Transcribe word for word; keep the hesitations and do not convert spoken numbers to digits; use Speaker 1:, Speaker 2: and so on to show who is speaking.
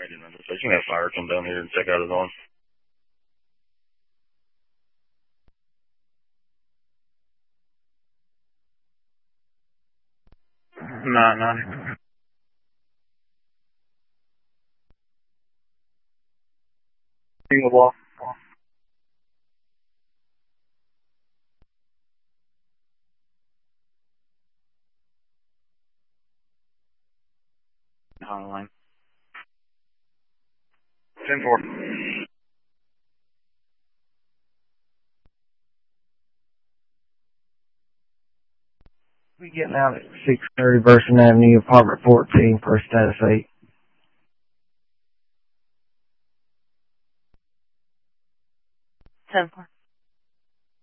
Speaker 1: So you can have fire come down here and check out his arm. No, no. Single ball. Online. ten four.
Speaker 2: We getting out at six thirty Burson Avenue, apartment fourteen, for status eight.